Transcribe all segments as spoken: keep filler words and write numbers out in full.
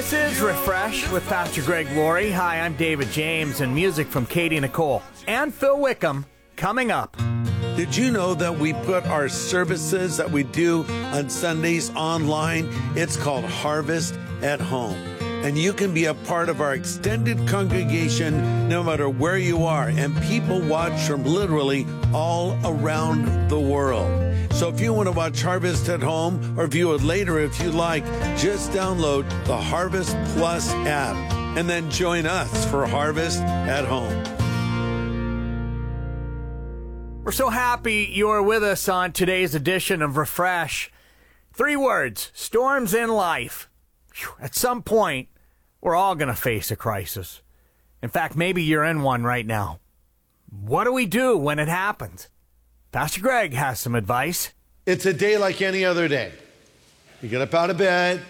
This is Refresh with Pastor Greg Laurie. Hi, I'm David James, and music from Katie Nicole and Phil Wickham coming up. Did you know that we put our services that we do on Sundays online? It's called Harvest at Home. And you can be a part of our extended congregation no matter where you are. And people watch from literally all around the world. So if you want to watch Harvest at Home or view it later if you like, just download the Harvest Plus app and then join us for Harvest at Home. We're so happy you're with us on today's edition of Refresh. Three words: storms in life. Whew, at some point, we're all going to face a crisis. In fact, maybe you're in one right now. What do we do when it happens? Pastor Greg has some advice. It's a day like any other day. You get up out of bed,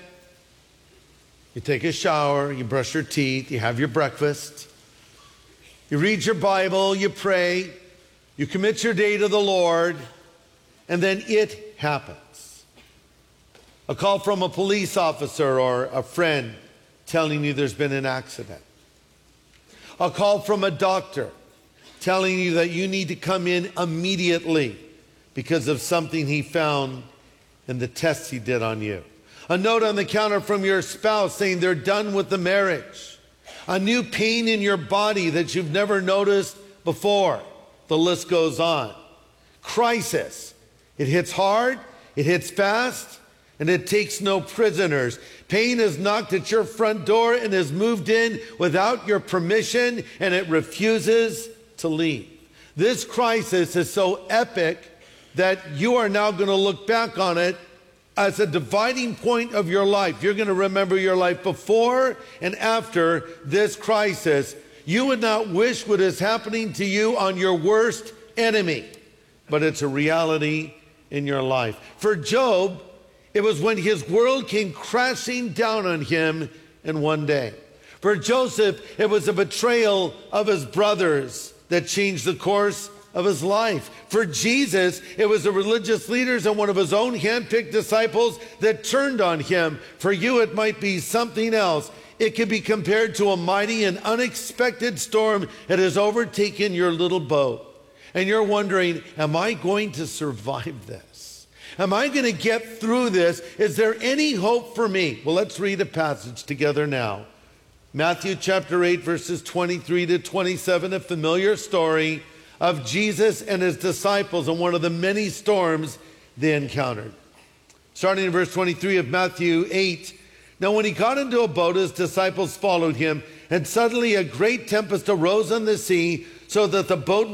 you take a shower, you brush your teeth, you have your breakfast, you read your Bible, you pray, you commit your day to the Lord, and then it happens. A call from a police officer or a friend telling you there's been an accident. A call from a doctor telling you that you need to come in immediately because of something he found in the tests he did on you. A note on the counter from your spouse saying they're done with the marriage. A new pain in your body that you've never noticed before. The list goes on. Crisis. It hits hard, it hits fast, and it takes no prisoners. Pain has knocked at your front door and has moved in without your permission, and it refuses to leave. This crisis is so epic that you are now going to look back on it as a dividing point of your life. You're going to remember your life before and after this crisis. You would not wish what is happening to you on your worst enemy, but it's a reality in your life. For Job, it was when his world came crashing down on him in one day. For Joseph, it was a betrayal of his brothers that changed the course of his life. For Jesus, it was the religious leaders and one of his own handpicked disciples that turned on him. For you, it might be something else. It can be compared to a mighty and unexpected storm that has overtaken your little boat. And you're wondering, am I going to survive this? Am I going to get through this? Is there any hope for me? Well, let's read a passage together now. Matthew chapter eight, verses twenty-three to twenty-seven, a familiar story of Jesus and his disciples and one of the many storms they encountered. Starting in verse twenty-three of Matthew eight, now when he got into a boat, his disciples followed him, and suddenly a great tempest arose on the sea, so that the boat